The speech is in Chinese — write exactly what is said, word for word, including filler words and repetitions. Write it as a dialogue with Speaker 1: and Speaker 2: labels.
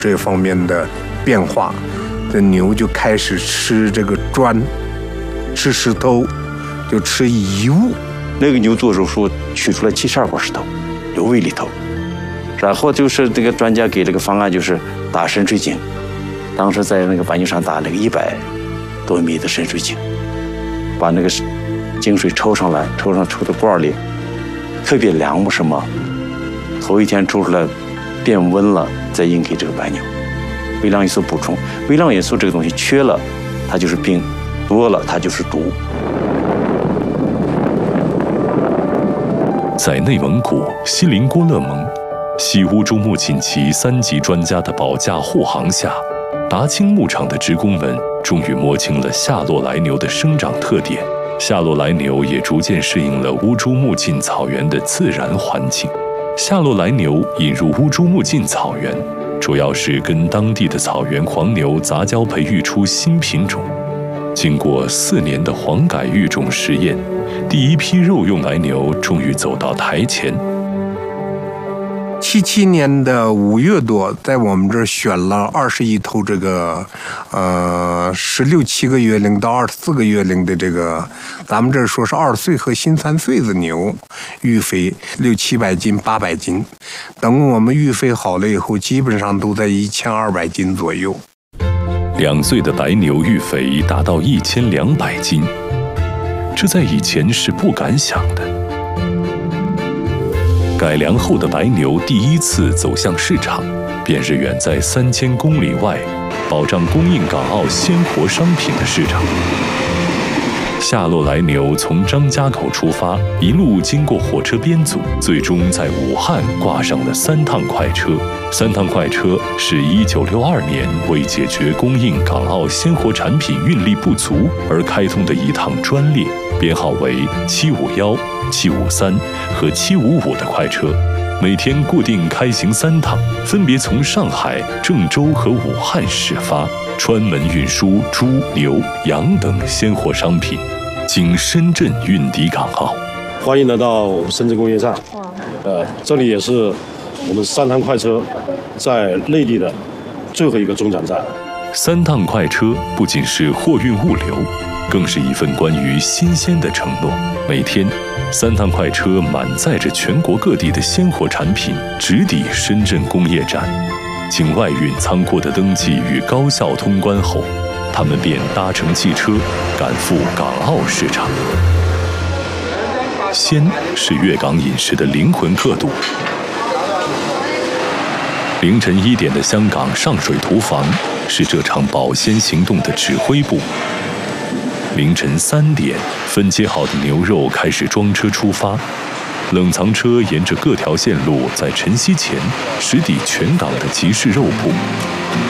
Speaker 1: 这方面的变化，这牛就开始吃这个砖，吃石头，就吃遗物。
Speaker 2: 那个牛做手术取出来七十二块石头，留胃里头。然后就是这个专家给这个方案，就是打深水井。当时在那个白牛山打那个一百多米的深水井，把那个井水抽上来，抽上抽到罐里，特别凉不是吗？头一天抽出来变温了，再硬给这个白牛。微量元素补充，微量元素这个东西缺了，它就是病；多了，它就是毒。
Speaker 3: 在内蒙古锡林郭勒盟，西乌珠穆锦旗三级专家的保驾护航下，达青牧场的职工们终于摸清了夏洛来牛的生长特点。夏洛来牛也逐渐适应了乌珠穆沁草原的自然环境。夏洛来牛引入乌珠穆沁草原，主要是跟当地的草原黄牛杂交培育出新品种。经过四年的黄改育种实验，第一批肉用来牛终于走到台前。
Speaker 1: 七七年的五月多，在我们这儿选了二十一头这个，呃，十六七个月龄到二十四个月龄的这个，咱们这儿说是二岁和新三岁的牛，育肥六七百斤、八百斤。等我们育肥好了以后，基本上都在一千二百斤左右。
Speaker 3: 两岁的白牛育肥达到一千两百斤，这在以前是不敢想的。改良后的白牛第一次走向市场，便是远在三千公里外，保障供应港澳鲜活商品的市场。夏洛来牛从张家口出发，一路经过火车编组，最终在武汉挂上了三趟快车。三趟快车是一九六二年为解决供应港澳鲜活产品运力不足而开通的一趟专列，编号为七五一、七五三和七五五的快车，每天固定开行三趟，分别从上海、郑州和武汉始发，专门运输猪、牛、羊等鲜活商品，经深圳运抵港澳。
Speaker 4: 欢迎来到深圳工业站，呃，这里也是我们三趟快车在内地的最后一个中转站。
Speaker 3: 三趟快车不仅是货运物流，更是一份关于新鲜的承诺。每天，三趟快车满载着全国各地的鲜活产品，直抵深圳工业站。经外运仓库的登记与高效通关后，他们便搭乘汽车赶赴港澳市场。鲜是粤港饮食的灵魂刻度。凌晨一点的香港上水屠房是这场保鲜行动的指挥部。凌晨三点，分切好的牛肉开始装车出发，冷藏车沿着各条线路在晨曦前驶抵全港的集市肉铺。